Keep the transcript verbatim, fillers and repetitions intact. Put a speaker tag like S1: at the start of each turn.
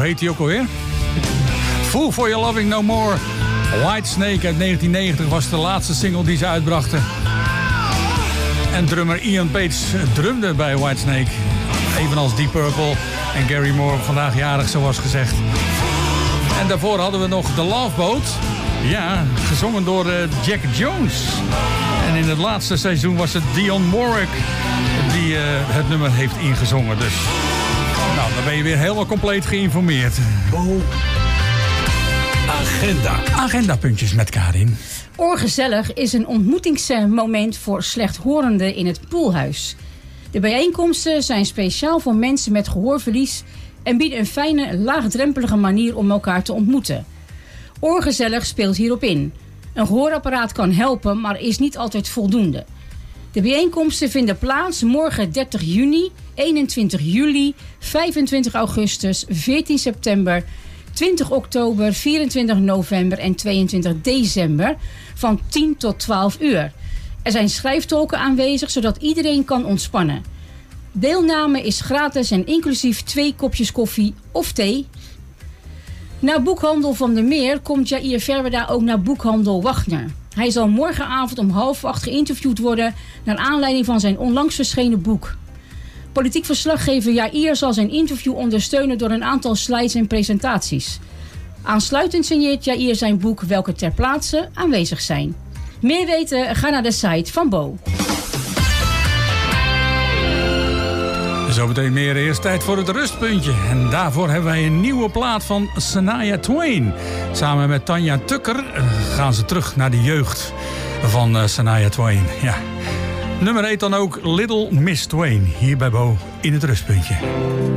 S1: heet hij ook alweer? Fool for Your Loving No More. Whitesnake uit negentien negentig was de laatste single die ze uitbrachten. En drummer Ian Page drumde bij Whitesnake. Evenals Deep Purple en Gary Moore, vandaag jarig zoals gezegd. En daarvoor hadden we nog The Love Boat. Ja, gezongen door uh, Jack Jones. En in het laatste seizoen was het Dionne Warwick die uh, het nummer heeft ingezongen. Dus nou, dan ben je weer helemaal compleet geïnformeerd.
S2: Bo Agenda.
S1: Agendapuntjes met Karin.
S3: Oorgezellig is een ontmoetingsmoment voor slechthorenden in het Poelhuis. De bijeenkomsten zijn speciaal voor mensen met gehoorverlies en bieden een fijne, laagdrempelige manier om elkaar te ontmoeten. Oorgezellig speelt hierop in. Een gehoorapparaat kan helpen, maar is niet altijd voldoende. De bijeenkomsten vinden plaats morgen dertig juni, eenentwintig juli, vijfentwintig augustus, veertien september, twintig oktober, vierentwintig november en tweeëntwintig december van tien tot twaalf uur. Er zijn schrijftolken aanwezig, zodat iedereen kan ontspannen. Deelname is gratis en inclusief twee kopjes koffie of thee. Na Boekhandel van der Meer komt Jair Verwerda ook naar Boekhandel Wagner. Hij zal morgenavond om half acht geïnterviewd worden naar aanleiding van zijn onlangs verschenen boek. Politiek verslaggever Jair zal zijn interview ondersteunen door een aantal slides en presentaties. Aansluitend signeert Jair zijn boek welke ter plaatse aanwezig zijn. Meer weten? Ga naar de site van Bo.
S1: Zometeen meer. Eerst tijd voor het rustpuntje. En daarvoor hebben wij een nieuwe plaat van Shania Twain. Samen met Tanja Tucker gaan ze terug naar de jeugd van uh, Shania Twain. Ja. Nummer heet dan ook Little Miss Twain. Hier bij Bo in het rustpuntje.